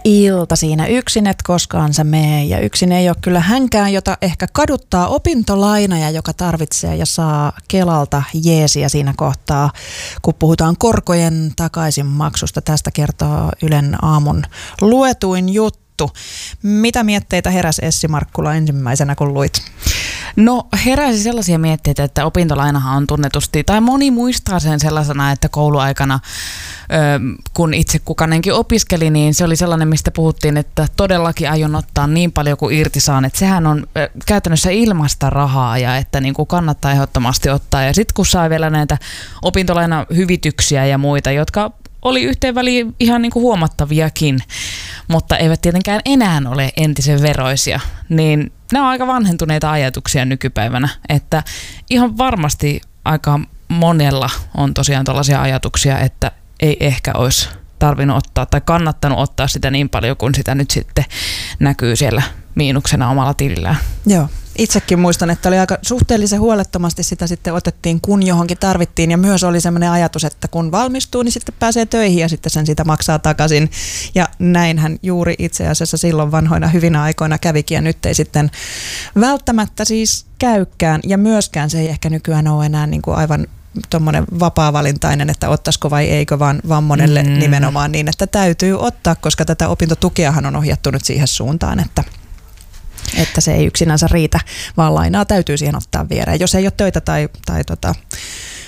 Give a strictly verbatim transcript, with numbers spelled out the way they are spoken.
ilta siinä. Yksin et koskaan sä mee ja yksin ei ole kyllä hänkään, jota ehkä kaduttaa opintolainaja, joka tarvitsee ja saa Kelalta jeesiä siinä kohtaa, kun puhutaan korkojen takaisinmaksusta. Tästä kertoo Ylen aamun luetuin juttu. Mitä mietteitä heräsi Essi Markkula ensimmäisenä, kun luit? No heräsi sellaisia mietteitä, että opintolainahan on tunnetusti, tai moni muistaa sen sellaisena, että kouluaikana, kun itse kukanenkin opiskeli, niin se oli sellainen, mistä puhuttiin, että todellakin aion ottaa niin paljon kuin irti saan, että sehän on käytännössä ilmasta rahaa ja että niin kuin kannattaa ehdottomasti ottaa. Ja sitten kun saa vielä näitä opintolainahyvityksiä ja muita, jotka oli yhteen väliin ihan niin kuin huomattaviakin, mutta eivät tietenkään enää ole entisen veroisia, niin nämä on aika vanhentuneita ajatuksia nykypäivänä, että ihan varmasti aika monella on tosiaan tällaisia ajatuksia, että ei ehkä olisi tarvinnut ottaa tai kannattanut ottaa sitä niin paljon, kun sitä nyt sitten näkyy siellä miinuksena omalla tilillään. Joo. Itsekin muistan, että oli aika suhteellisen huolettomasti sitä sitten otettiin, kun johonkin tarvittiin. Ja myös oli sellainen ajatus, että kun valmistuu, niin sitten pääsee töihin ja sitten sen sitä maksaa takaisin. Ja näinhän juuri itse asiassa silloin vanhoina hyvinä aikoina kävikin. Ja nyt ei sitten välttämättä siis käykään. Ja myöskään se ei ehkä nykyään ole enää niin kuin aivan tuommoinen vapaa-valintainen, että ottaisiko vai eikö, vaan, vaan monelle mm. nimenomaan niin, että täytyy ottaa, koska tätä opintotukeahan on ohjattu nyt siihen suuntaan, että että se ei yksinänsä riitä, vaan lainaa täytyy siihen ottaa viereen. Jos ei ole töitä tai, tai tota,